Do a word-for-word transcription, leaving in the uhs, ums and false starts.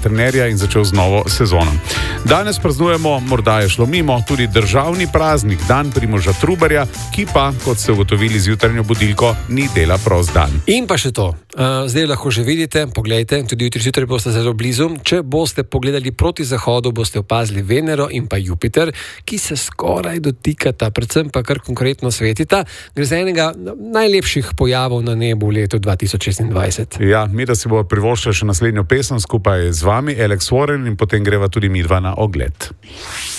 trenerja in začel z novo sezono. Danes praznujemo, morda je šlo mimo, tudi državni praznik, dan Primoža Trubarja, ki pa, kot ste ugotovili z jutranjo budilko, ni dela prost dan. In pa še to, zdaj lahko že vidite, poglejte, tudi jutri zjutraj boste zelo blizu. Če boste pogledali proti zahodu, boste opazili Venero in pa Jupiter, ki se skoraj dotikata, predvsem pa kar konkretno svetita. Gre za enega najlepših pojavov na nebu v letu dva tisoč šestindvajset. Ja, mi da si bo privoščila še naslednjo pesem skupaj z vami, Alex Warren, in potem greva tudi midva na ogled.